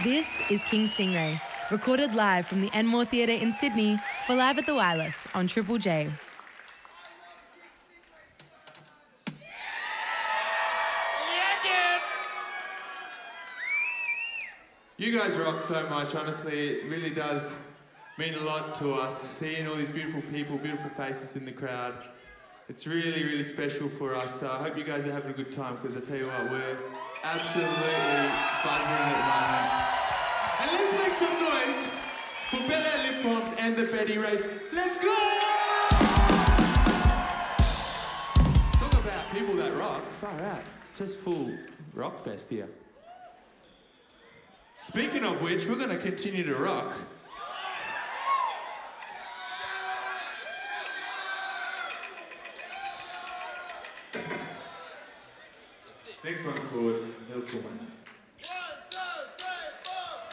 This is King Stingray, recorded live from the Enmore Theatre in Sydney for Live at the Wireless on Triple J. You guys rock so much, honestly. It really does mean a lot to us, seeing all these beautiful people, beautiful faces in the crowd. It's really, really special for us. So I hope you guys are having a good time, because I tell you what, we're absolutely buzzing at the moment. And let's make some noise for Bel Air Lip Balms and the Betty Rays. Let's go! Talk about people that rock. Far out. It's just full rock fest here. Speaking of which, we're going to continue to rock. This next one's called Milk Woman.